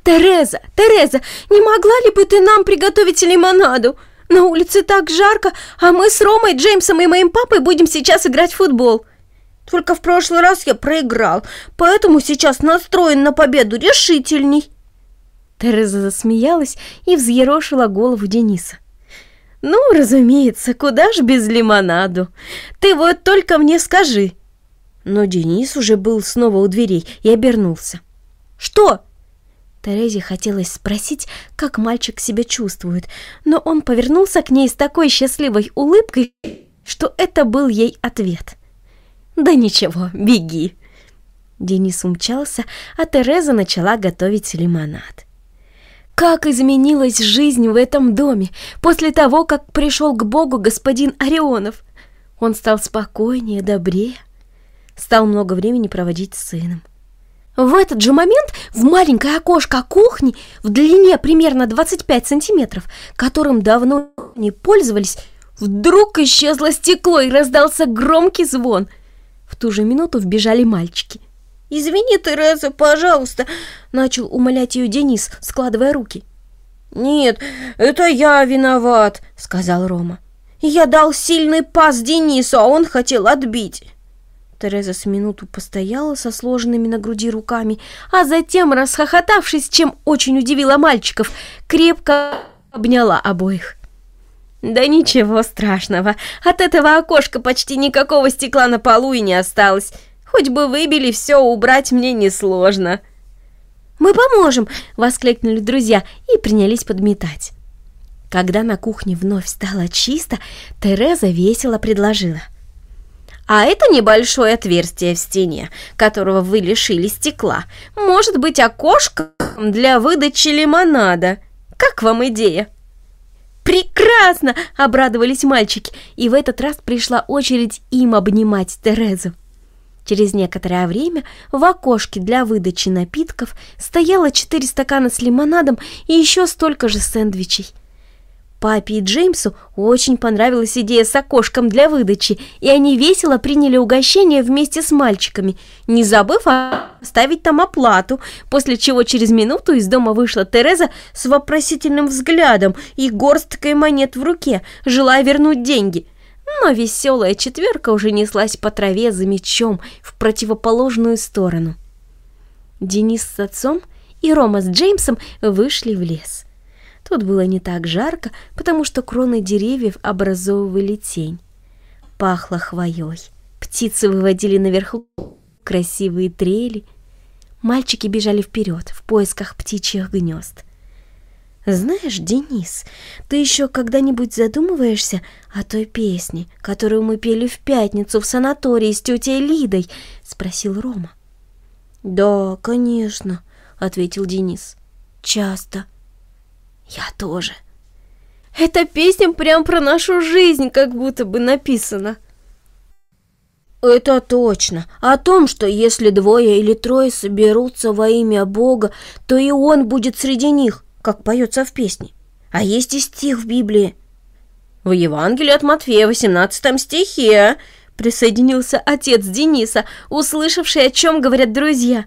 Тереза, Тереза, не могла ли бы ты нам приготовить лимонаду? На улице так жарко, а мы с Ромой, Джеймсом и моим папой будем сейчас играть в футбол. Только в прошлый раз я проиграл, поэтому сейчас настроен на победу решительней». Тереза засмеялась и взъерошила голову Дениса. «Ну, разумеется, куда ж без лимонаду? Ты вот только мне скажи». Но Денис уже был снова у дверей и обернулся. «Что?» Терезе хотелось спросить, как мальчик себя чувствует, но он повернулся к ней с такой счастливой улыбкой, что это был ей ответ. «Да ничего, беги». Денис умчался, а Тереза начала готовить лимонад. Как изменилась жизнь в этом доме после того, как пришел к Богу господин Орионов. Он стал спокойнее, добрее, стал много времени проводить с сыном. В этот же момент в маленькое окошко кухни в длине примерно 25 сантиметров, которым давно не пользовались, вдруг исчезло стекло и раздался громкий звон. В ту же минуту вбежали мальчики. «Извини, Тереза, пожалуйста», — начал умолять ее Денис, складывая руки. «Нет, это я виноват», — сказал Рома. «Я дал сильный пас Денису, а он хотел отбить». Тереза с минуту постояла со сложенными на груди руками, а затем, расхохотавшись, чем очень удивила мальчиков, крепко обняла обоих. «Да ничего страшного, от этого окошка почти никакого стекла на полу и не осталось. Хоть бы выбили все, убрать мне несложно». «Мы поможем!» — воскликнули друзья и принялись подметать. Когда на кухне вновь стало чисто, Тереза весело предложила: «А это небольшое отверстие в стене, которого вы лишили стекла, может быть окошком для выдачи лимонада. Как вам идея?» «Прекрасно!» — обрадовались мальчики, и в этот раз пришла очередь им обнимать Терезу. Через некоторое время в окошке для выдачи напитков стояло 4 стакана с лимонадом и еще столько же сэндвичей. Папе и Джеймсу очень понравилась идея с окошком для выдачи, и они весело приняли угощение вместе с мальчиками, не забыв оставить там оплату, после чего через минуту из дома вышла Тереза с вопросительным взглядом и горсткой монет в руке, желая вернуть деньги. Но веселая четверка уже неслась по траве за мячом в противоположную сторону. Денис с отцом и Рома с Джеймсом вышли в лес. Тут было не так жарко, потому что кроны деревьев образовывали тень. Пахло хвоей, птицы выводили наверху красивые трели. Мальчики бежали вперед в поисках птичьих гнезд. «Знаешь, Денис, ты еще когда-нибудь задумываешься о той песне, которую мы пели в пятницу в санатории с тетей Лидой?» — спросил Рома. «Да, конечно», — ответил Денис. «Часто». «Я тоже». «Эта песня прям про нашу жизнь как будто бы написана». «Это точно. О том, что если 2 или 3 соберутся во имя Бога, то и Он будет среди них, как поется в песне. А есть и стих в Библии». «В Евангелии от Матфея, 18 стихе», — присоединился отец Дениса, услышавший, о чем говорят друзья.